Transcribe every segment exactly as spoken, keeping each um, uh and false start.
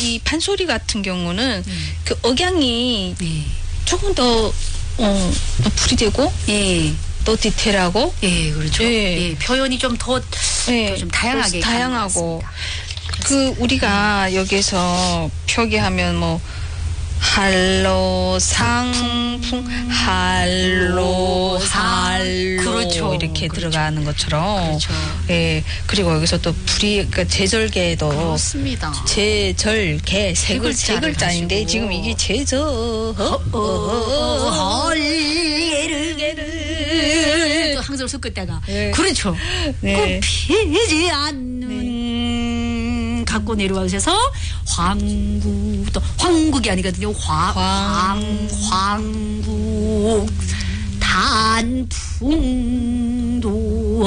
이 판소리 같은 경우는 음. 그 억양이 네. 조금 더 어, 풀이 되고 예. 또 디테일하고 예, 그렇죠. 예. 예, 표현이 좀 더 예. 좀 다양하게 다양하고 그 우리가 음. 여기서 표기하면 뭐 할로 상풍 할로 할로 그렇죠. 이렇게 그렇죠. 들어가는 것처럼 그렇죠. 예 그리고 여기서 또 불이 그러니까 제절개도 그렇습니다. 제절개 세, 글, 세 글자를 글자인데 가지고. 지금 이게 제저 헐게르게르 또 항상 섞었다가 네. 그렇죠. 네. 꽃피지 않는 갖고 내려와셔서 황국 또 황국이 아니거든요. 화, 황 황국 단풍도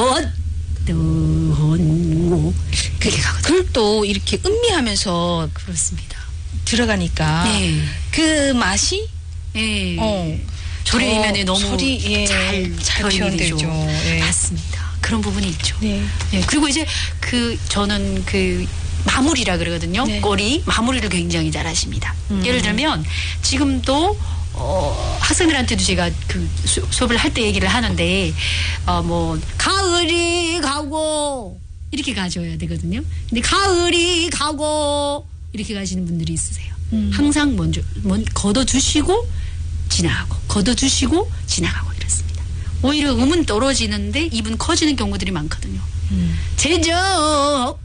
어떤 그렇게 가거든요. 그걸 또 이렇게 음미하면서 그렇습니다. 들어가니까 네. 그 맛이 예. 어, 조리면에 더 너무 소리, 예, 잘, 잘 표현되죠. 예. 맞습니다. 그런 부분이 있죠. 네. 예. 그리고 이제 그 저는 그 마무리라 그러거든요. 네. 꼬리 마무리를 굉장히 잘하십니다. 음. 예를 들면 지금도 어, 학생들한테도 제가 그 수, 수업을 할 때 얘기를 하는데 어, 뭐 가을이 가고 이렇게 가져야 되거든요. 근데 가을이 가고 이렇게 가시는 분들이 있으세요. 음. 항상 먼저 먼 걷어주시고 지나가고 걷어주시고 지나가고 이렇습니다. 오히려 음은 떨어지는데 입은 커지는 경우들이 많거든요. 음. 제저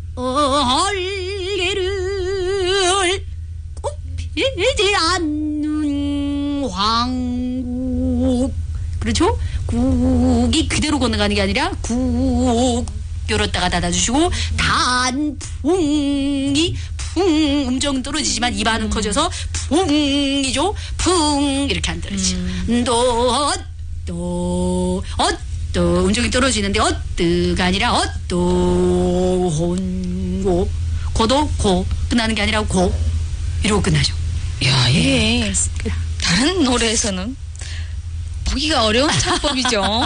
헐게를 꽃피지 않는 황국 그렇죠? 국이 그대로 건너가는 게 아니라 국 열었다가 닫아주시고 단풍이 풍 음정은 떨어지지만 입안은 음. 커져서 풍이죠. 풍 이렇게 안 떨어지죠. 음. 또또 어또 음정이 떨어지는데 어뜨가 아니라 어또 혼고 고도 고 끝나는 게 아니라 고 이러고 끝나죠. 야, 예. 그 다른 노래에서는 보기가 어려운 창법이죠.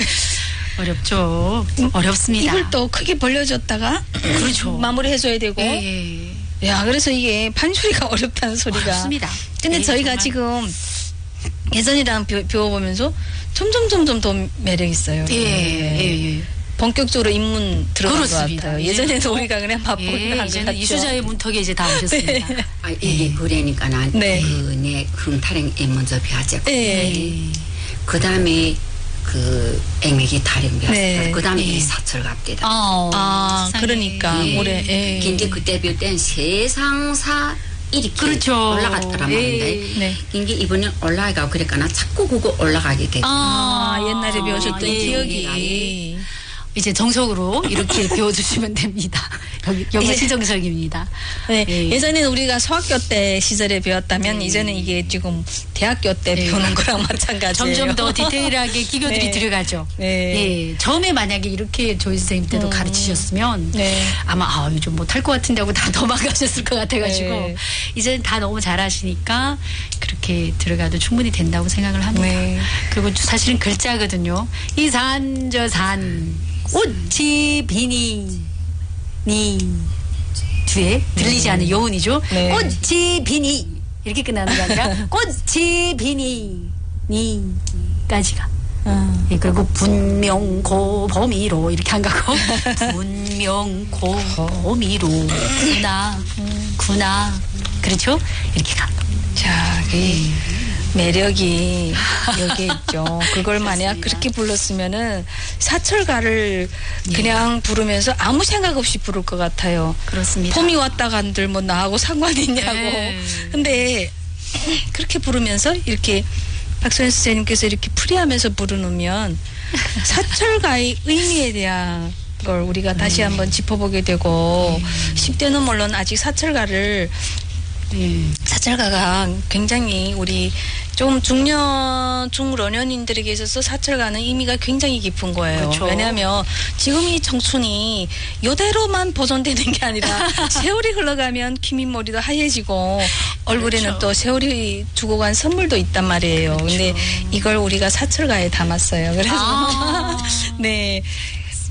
어렵죠. 어렵습니다. 입을 또 크게 벌려줬다가 그렇죠. 마무리해줘야 되고. 예, 예. 야, 그래서 이게 판소리가 어렵다는 소리가. 어렵습니다. 근데 예, 저희가 정말. 지금 예전이랑 배, 배워보면서 점점 점점 더 매력 있어요. 예, 예, 예. 본격적으로 입문 들어간 그렇습니다. 것 같아요. 이제는 예전에는 또- 우리가 그냥 맛보기만 예, 한것 이제는 같죠. 이수자의 문턱에 이제 다 오셨습니다. 네. 아, 이게 그러니까 난 네. 그내 흥타령에 먼저 배웠죠. 네. 그 다음에 그 앵매기 타령 배웠어요. 네. 그 다음에 예. 이 사철 갑대다. 아, 아, 세상에. 그러니까 예. 올해. 예. 근데 그때 배울 땐 세상사 이렇게 그렇죠. 올라갔더란 예. 말인데 네. 근데 이번엔 올라가고 그러니까 나 자꾸 그거 올라가게 돼. 아, 옛날에 배우셨던 예, 기억이. 예. 이제 정석으로 이렇게 배워주시면 됩니다. 여기, 여기 이제- 신정석입니다. 네, 예. 예전에는 우리가 소학교 때 시절에 배웠다면 음. 이제는 이게 지금 대학교 때 네. 배우는 거랑 마찬가지예요. 점점 더 디테일하게 기교들이 네. 들어가죠. 네. 예. 처음에 만약에 이렇게 조이 선생님 때도 음. 가르치셨으면 네. 아마 아, 좀 못할 것 같은데 하고 다 도망가셨을 것 같아가지고 네. 이제는 다 너무 잘하시니까 그렇게 들어가도 충분히 된다고 생각을 합니다. 네. 그리고 사실은 글자거든요. 이 산 저 산 꽃이 비니 니 뒤에 들리지 않는 여운이죠. 네. 꽃이 비니 이렇게 끝나는 게 아니라 꽃이 비니 니까지가. 아. 예, 그리고 분명고 범위로 이렇게 안 가고 분명고 범위로 구나 구나 그렇죠? 이렇게 가. 자, 그 매력이 여기에 있죠. 그걸 만약 그렇게 불렀으면은 사철가를 그냥 부르면서 아무 생각 없이 부를 것 같아요. 그렇습니다. 봄이 왔다가 한들 뭐 나하고 상관이 있냐고. 네. 근데 그렇게 부르면서 이렇게 박소연 선생님께서 이렇게 풀이하면서 부르면 사철가의 의미에 대한 걸 우리가 다시 한번 짚어보게 되고 십 대는 물론 아직 사철가를 예. 사철가가 굉장히 우리 좀 중년, 중老년인들에게 있어서 사철가는 의미가 굉장히 깊은 거예요. 그렇죠. 왜냐하면 지금 이 청춘이 이대로만 보존되는 게 아니라 세월이 흘러가면 키민머리도 하얘지고 얼굴에는 그렇죠. 또 세월이 주고 간 선물도 있단 말이에요. 근데 이걸 우리가 사철가에 담았어요. 그래서 아. 네.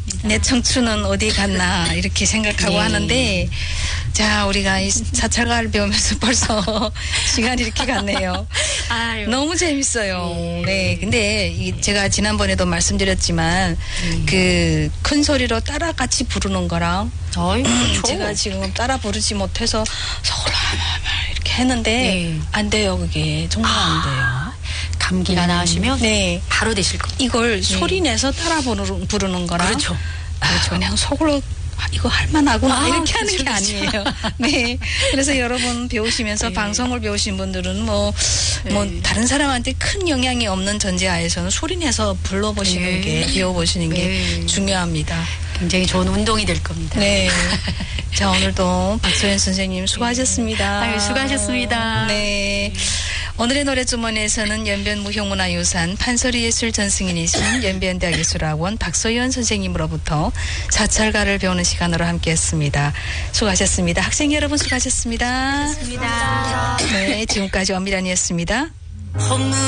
내 청춘은 어디 갔나 이렇게 생각하고 네. 하는데 자 우리가 이 사찰가를 배우면서 벌써 시간이 이렇게 갔네요. 아유. 너무 재밌어요. 네. 네. 근데 이 제가 지난번에도 말씀드렸지만 그 큰 소리로 따라 같이 부르는 거랑 어이, 그렇죠. 제가 지금 따라 부르지 못해서 서울 이렇게 했는데 네. 안 돼요. 그게 정말 안 돼요. 감기가 나으시면 네. 바로 되실 겁니다. 이걸 소리 내서 따라 부르는, 부르는 거랑 그렇죠. 아, 그냥 속으로 아, 이거 할만하구나 아, 이렇게 하는 그렇죠, 게 그렇죠. 아니에요. 네. 그래서 여러분 배우시면서 네. 방송을 배우신 분들은 뭐, 뭐 네. 다른 사람한테 큰 영향이 없는 전제하에서는 소리 내서 불러보시는 네. 게 배워보시는 게 네. 중요합니다. 굉장히 좋은 운동이 될 겁니다. 네. 자 오늘도 박소연 선생님 수고하셨습니다. 아유, 수고하셨습니다. 네. 오늘의 노래주머니에서는 연변 무형문화유산 판소리예술 전승인이신 연변대학예술학원 박소연 선생님으로부터 사찰가를 배우는 시간으로 함께했습니다. 수고하셨습니다. 학생 여러분 수고하셨습니다. 수고하셨습니다. 네, 지금까지 엄미란이었습니다.